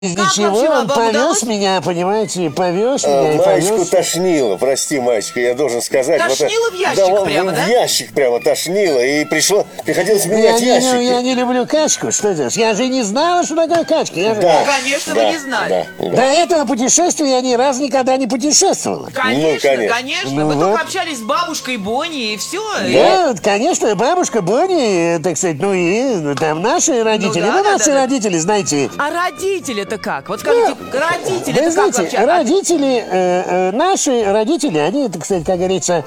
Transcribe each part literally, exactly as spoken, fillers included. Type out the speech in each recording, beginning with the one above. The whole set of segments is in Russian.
Ничего, он повез меня, понимаете, повез меня и Маечку повез. тошнило, прости, Маечка, я должен сказать. Тошнило вот, в ящик да, прямо, в да? ящик прямо тошнило, и пришло, приходилось Я менять не, ящики. ну, я не люблю качку, что это? Я же не знала, что такое качка. Я же... Да, Конечно, да, вы не знали. да, да. До этого путешествия я ни разу никогда не путешествовала. Конечно, Ну, конечно. конечно. Ну Вы вот. только общались с бабушкой Бонни, и все. Да, вот, конечно, бабушка Бонни, так сказать, ну и ну, там наши родители. да, Ну, да, наши да, да. родители, знаете. А родители-то как? Вот скажите, родители-то Вы как знаете, вообще? А- родители, э, э, наши родители, они, так сказать, как говорится,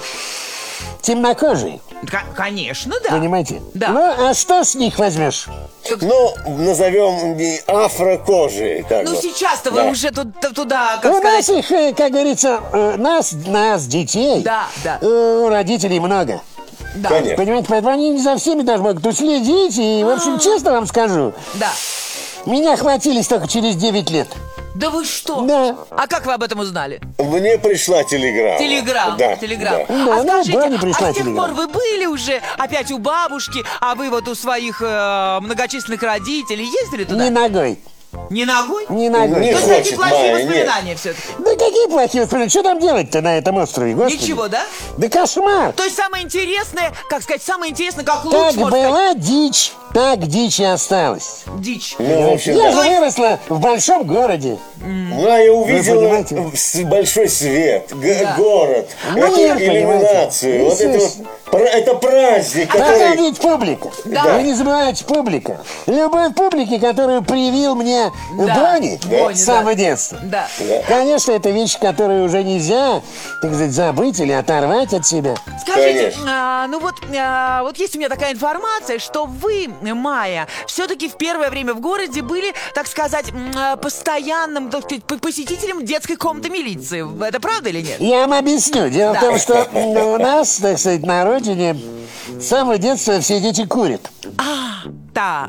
темнокожие, К- Конечно, да. понимаете? Да. Ну, а что с них возьмешь? Ну, назовем не афрокожие, как Ну, бы. сейчас-то Да. вы уже тут- туда, как У нас сказать... их, э, как говорится, э, нас, нас, детей, Да, да. э, у родителей много. Да, Конечно. Понимаете, поэтому они не за всеми даже могут уследить. И, в общем, честно вам скажу, да. меня хватились только через девять лет. Да вы что? Да. А как вы об этом узнали? Мне пришла телеграмма. Телеграм, Да, телеграм. да. Да, А ну, скажите, Бонни пришла а с тех телеграмма. пор вы были уже опять у бабушки, а вы вот у своих э, многочисленных родителей ездили туда? Ни ногой, Не ногой? ни ногой. Не То есть хочет, такие плохие Майя, нет. воспоминания все-таки? Да какие плохие воспоминания? Что там делать-то на этом острове, господи? Ничего, да? Да кошмар. То есть самое интересное, как сказать, самое интересное, как Как лучше, можно сказать, была дичь, так дичь и осталась. дичь. Ну, в общем, Я да. же выросла в большом городе. Майя увидела понимаете? с- большой свет, г- Да. город, Ну, эту мир, иллюминацию. понимаете. Вот это вот, пра- это праздник, Так который... ведь публика. Да. Вы не забывайте публика. Любовь публики, которую привил мне Да. Бонни Бонни, с самого да. детства. Да. Конечно, это вещи, которые уже нельзя, так сказать, забыть или оторвать от себя. Скажите, Конечно. а, ну вот, а, вот есть у меня такая информация, что вы, Майя, все-таки в первое время в городе были, так сказать, м, а, постоянным, так сказать, п- посетителем детской комнаты милиции. Это правда или нет? Я вам объясню. Дело Да. в том, что м, у нас, так сказать, на родине с самого детства все дети курят. А, так.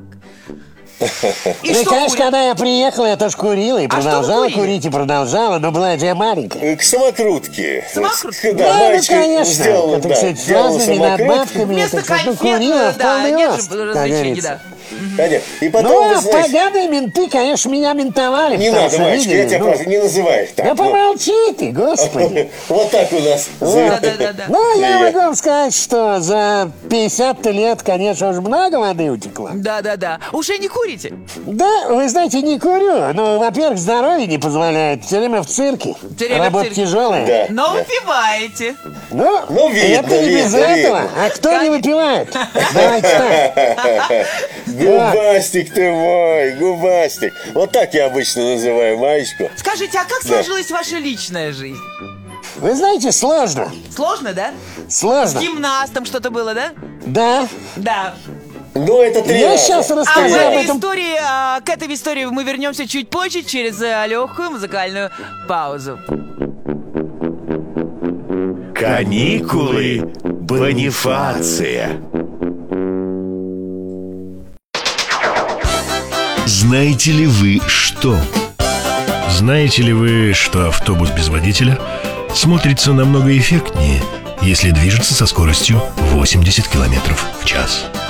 И Ну, и, что конечно, вы- когда я приехала, я тоже курила и А что вы продолжала курили? курить, и продолжала, но была же я маленькая. К самокрутке. Самокрутке? Да, Да, ну, Маечка конечно, сделала, так да, сказать, с сделала разными самокрутки. надбавками. Вместо так сказать, ну, конфет, курила в да, полный нет рост, же как развлечений, говорится. да. Конечно. И потом, Ну, вы а знаете... поганые менты, конечно, меня ментовали. Не потому надо, что Маечка, я видели, тебя ну. прошу, не называй их так. Да ну. помолчи ты, господи. Вот так у нас. Да, да, да, да. Ну, я Привет. могу вам сказать, что за пятьдесят лет, конечно, уже много воды утекло. Да, да, да. Уже не курите? Да, вы знаете, не курю. Ну, во-первых, здоровье не позволяет. Все время в цирке. Всё время в Работа цирке. тяжелая. Да. Но выпиваете. Ну, Ну, видно, это не без видно, этого. видно. А кто не выпивает? Давайте так. Губастик ты мой, губастик. Вот так я обычно называю Маечку. Скажите, а как Да. сложилась ваша личная жизнь? Вы знаете, сложно. Сложно, да? Сложно. Гимнастом что-то было, да? Да. Да. Ну, это три Я раза. сейчас А в расскажу об этой этом. истории, а, к этой истории мы вернемся чуть позже, через а, легкую музыкальную паузу. Каникулы Бонифация. Знаете ли вы что? Знаете ли вы, что автобус без водителя смотрится намного эффектнее, если движется со скоростью восемьдесят километров в час?